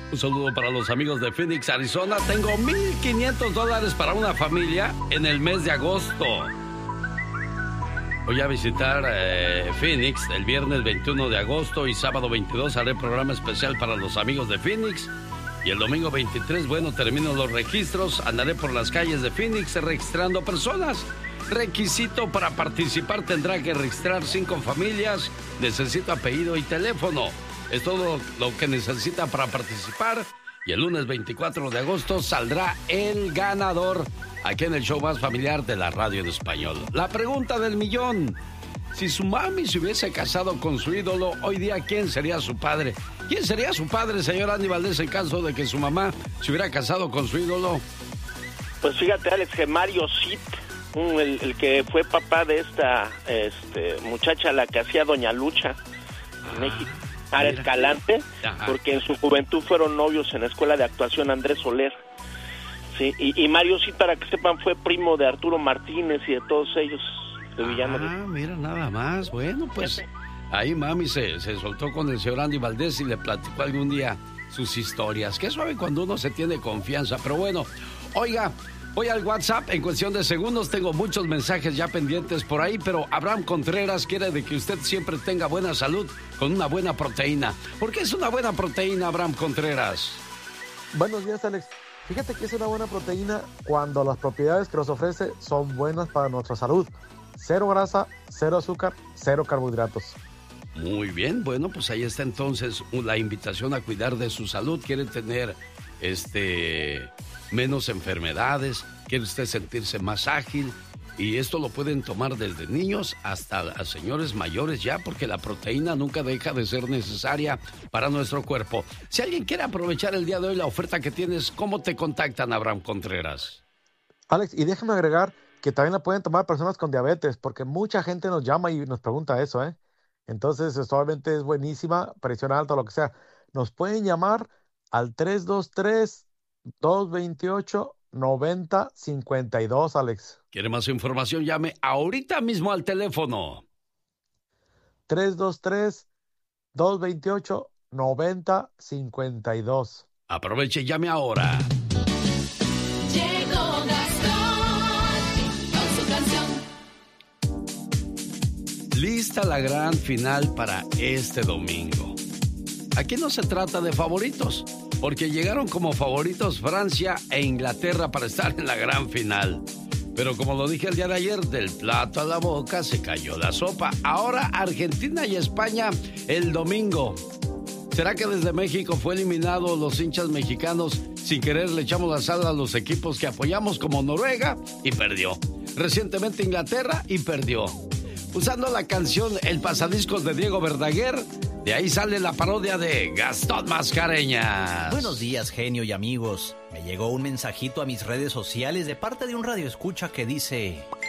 Un saludo para los amigos de Phoenix, Arizona. Tengo $1,500 para una familia en el mes de agosto. Voy a visitar Phoenix el viernes 21 de agosto y sábado 22 haré programa especial para los amigos de Phoenix. Y el domingo 23, bueno, termino los registros, andaré por las calles de Phoenix registrando personas. Requisito para participar, tendrá que registrar 5 familias, necesito apellido y teléfono. Es todo lo que necesita para participar. Y el lunes 24 de agosto saldrá el ganador aquí en el show más familiar de la radio en español. La pregunta del millón. Si su mami se hubiese casado con su ídolo, hoy día, ¿quién sería su padre? ¿Quién sería su padre, señor Andy Valdés, en caso de que su mamá se hubiera casado con su ídolo? Pues fíjate, Alex, que Mario Zit, el que fue papá de esta muchacha, la que hacía Doña Lucha en México, Ara Escalante, porque en su juventud fueron novios en la escuela de actuación Andrés Soler. Sí, y Mario Zit, para que sepan, fue primo de Arturo Martínez y de todos ellos. Mira, nada más. Bueno, pues ahí mami se soltó con el señor Andy Valdés y le platicó algún día sus historias. Qué suave cuando uno se tiene confianza. Pero bueno, oiga, voy al WhatsApp en cuestión de segundos. Tengo muchos mensajes ya pendientes por ahí, pero Abraham Contreras quiere de que usted siempre tenga buena salud con una buena proteína. ¿Por qué es una buena proteína, Abraham Contreras? Buenos días, Alex. Fíjate que es una buena proteína cuando las propiedades que nos ofrece son buenas para nuestra salud. 0 grasa, 0 azúcar, 0 carbohidratos. Muy bien, bueno, pues ahí está entonces la invitación a cuidar de su salud. Quiere tener menos enfermedades, quiere usted sentirse más ágil, y esto lo pueden tomar desde niños hasta a señores mayores ya, porque la proteína nunca deja de ser necesaria para nuestro cuerpo. Si alguien quiere aprovechar el día de hoy la oferta que tienes, ¿cómo te contactan, Abraham Contreras? Alex, y déjame agregar que también la pueden tomar personas con diabetes, porque mucha gente nos llama y nos pregunta eso, ¿eh? Entonces, obviamente es buenísima, presión alta, lo que sea. Nos pueden llamar al 323-228-9052, Alex. ¿Quiere más información? Llame ahorita mismo al teléfono. 323-228-9052. Aproveche y llame ahora. Lista la gran final para este domingo. Aquí no se trata de favoritos, porque llegaron como favoritos Francia e Inglaterra para estar en la gran final. Pero como lo dije el día de ayer, del plato a la boca se cayó la sopa. Ahora Argentina y España el domingo. ¿Será que desde México fue eliminado los hinchas mexicanos? Sin querer le echamos la sal a los equipos que apoyamos, como Noruega, y perdió. Recientemente Inglaterra, y perdió. Usando la canción El Pasadiscos de Diego Verdaguer, de ahí sale la parodia de Gastón Mascareñas. Buenos días, genio y amigos. Me llegó un mensajito a mis redes sociales de parte de un radioescucha que dice: